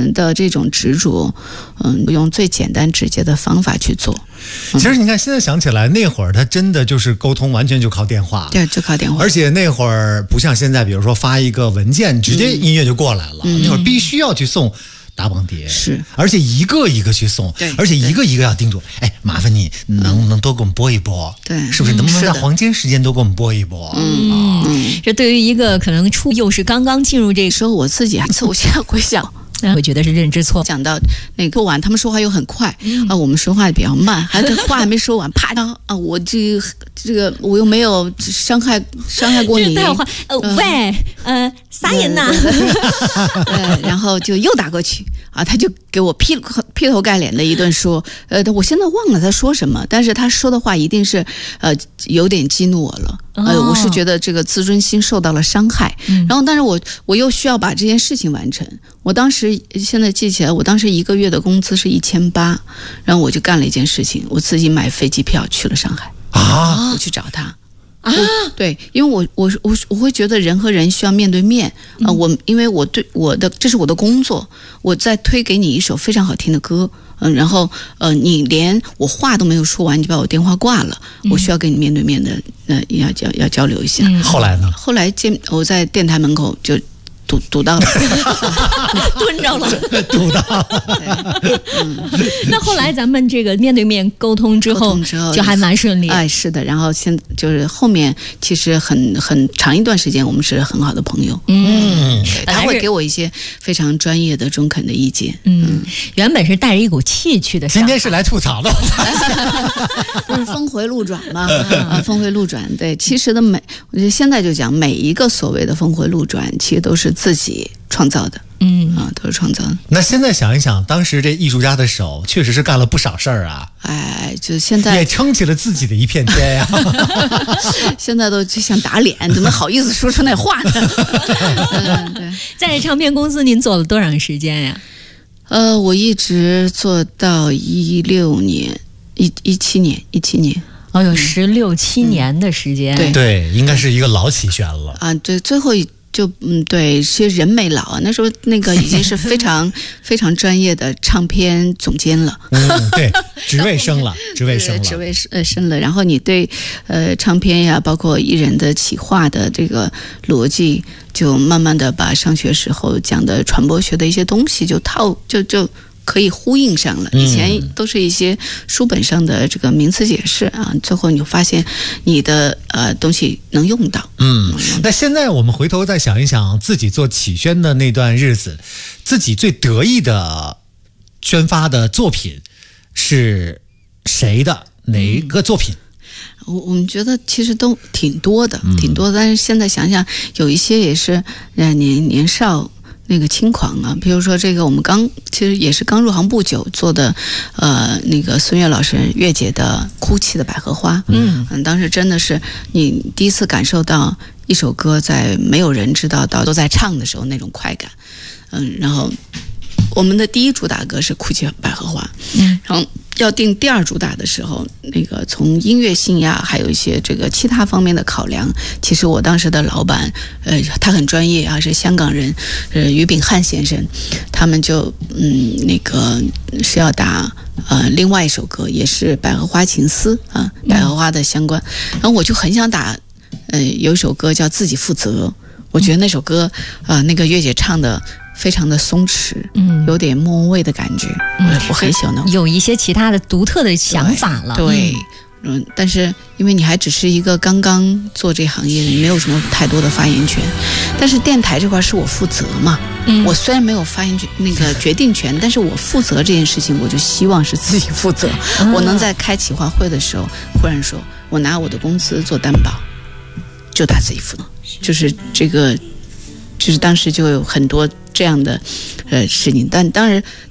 们的这种执着，用最简单直接的方法去做。 其实你看，现在想起来，那会儿他真的就是沟通完全就靠电话， 对，就靠电话。 而且那会儿不像现在，比如说发一个文件，直接音乐就过来了。那会儿必须要去送打榜碟， 是， 而且一个一个去送， 对， 而且一个一个要叮嘱，哎，麻烦你能不能多给我们播一播？ 对， 是不是？能不能在黄金时间多给我们播一播？ 这对于一个可能又是刚刚进入这个时候，我自己我现在回想。 会觉得是认知错。 讲到那个说完，他们说话又很快，我们说话比较慢，话还没说完，啪我这个我又没有伤害过你。 喂，啥人呐？ 然后就又打过去啊，他就给我劈头盖脸的一顿说，我现在忘了他说什么，但是他说的话一定是有点激怒我了。我是觉得这个自尊心受到了伤害，然后但是我又需要把这件事情完成。我当时现在记起来，我当时1个月的工资是1800，然后我就干了一件事情，我自己买飞机票去了上海我去找他。对，因为我会觉得人和人需要面对面因为这是我的工作，我在推给你一首非常好听的歌，然后你连我话都没有说完，你就把我电话挂了，我需要跟你面对面的要交流一下。 后来呢？ 后来我在电台门口就堵到了， 蹲着了， 堵到了。 那后来咱们这个面对面沟通之后就还蛮顺利。 哎，是的。然后就是后面其实很长一段时间我们是很好的朋友。他会给我一些非常专业的中肯的意见。 原本是带着一股气去的， 今天是来吐槽的， 就是峰回路转嘛。峰回路转。对，其实我觉得现在就讲每一个所谓的峰回路转，其实都是自己创造的。都是创造的。 那现在想一想，当时这艺术家的手确实是干了不少事儿啊。 哎，就现在也撑起了自己的一片天呀。 现在都就想打脸，怎么好意思说出那话呢？对。 在唱片公司您做了多长时间呀？ 我一直做到16年，17年。 有16、17年的时间。 对，应该是一个老起旋了啊。对，最后就对，其实人没老啊，那时候那个已经是非常非常专业的唱片总监了。 对，职位升了。 升了。然后你对唱片呀，包括艺人的企划的这个逻辑，就慢慢的把上学时候讲的传播学的一些东西就可以呼应上了。以前都是一些书本上的这个名词解释啊，最后你就发现你的东西能用到。 那现在我们回头再想一想，自己做启宣的那段日子，自己最得意的宣发的作品是谁的？哪个作品？ 我们觉得其实都挺多的，但是现在想想，有一些也是年少那个轻狂啊，比如说这个我们其实也是刚入行不久做的，那个孙悦老师月姐的《哭泣的百合花》。当时真的是你第一次感受到一首歌在没有人知道到都在唱的时候那种快感。然后我们的第一主打歌是《哭泣百合花》，然后要定第二主打的时候，那个从音乐性呀，还有一些这个其他方面的考量，其实我当时的老板，他很专业啊，是香港人，于炳汉先生，他们就那个是要打另外一首歌，也是百合花情思啊，百合花的相关，然后我就很想打，有一首歌叫自己负责，我觉得那首歌那个月姐唱的非常的松弛，有点莫文蔚的感觉，我很喜欢的， 有一些其他的独特的想法了。 对，但是因为你还只是一个刚刚做这行业的，你没有什么太多的发言权。但是电台这块是我负责嘛，我虽然没有发言权那个决定权，但是我负责这件事情，我就希望是自己负责。我能在开企划会的时候，忽然说我拿我的工资做担保，就打自己负责，就是这个。就是当时就有很多这样的事情，但当然